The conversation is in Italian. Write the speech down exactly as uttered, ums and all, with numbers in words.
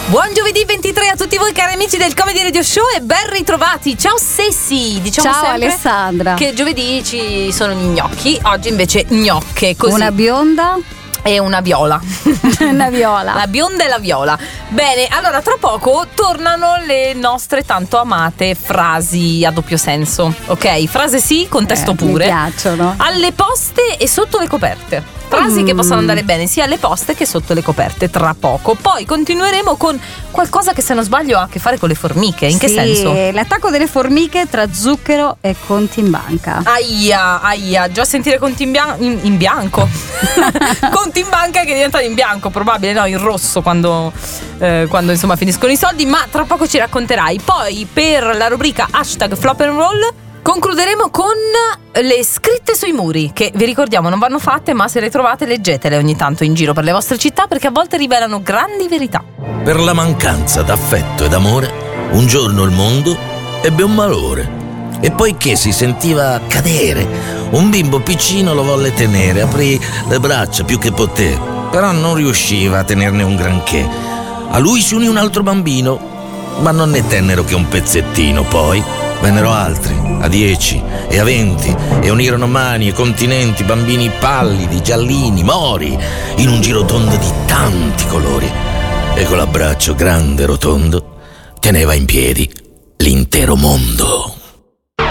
Buon giovedì ventitré a tutti voi cari amici del Comedy Radio Show e ben ritrovati. Ciao Sessi, diciamo ciao sempre Alessandra. Che giovedì ci sono gli gnocchi, oggi invece gnocche così. Una bionda e una viola. Una viola. La bionda e la viola. Bene, allora tra poco tornano le nostre tanto amate frasi a doppio senso. Ok, frase sì, contesto eh, pure. Mi piacciono. Alle poste e sotto le coperte. Frasi mm. che possono andare bene sia alle poste che sotto le coperte tra poco. Poi continueremo con qualcosa che se non sbaglio ha a che fare con le formiche. In che sì, senso? L'attacco delle formiche tra zucchero e conti in banca. Aia, aia, già sentire conti in, bian- in, in bianco. Conti in banca che diventano in bianco, probabile, no, in rosso quando, eh, quando insomma finiscono i soldi. Ma tra poco ci racconterai. Poi per la rubrica hashtag flop and roll concluderemo con le scritte sui muri, che vi ricordiamo non vanno fatte, ma se le trovate leggetele ogni tanto in giro per le vostre città, perché a volte rivelano grandi verità. Per la mancanza d'affetto ed amore, un giorno il mondo ebbe un malore. E poiché si sentiva cadere, un bimbo piccino lo volle tenere, aprì le braccia più che poté, però non riusciva a tenerne un granché. A lui si unì un altro bambino, ma non ne tennero che un pezzettino. Poi vennero altri, a dieci e a venti, e unirono mani e continenti, bambini pallidi, giallini, mori, in un girotondo di tanti colori, e con l'abbraccio grande e rotondo teneva in piedi l'intero mondo.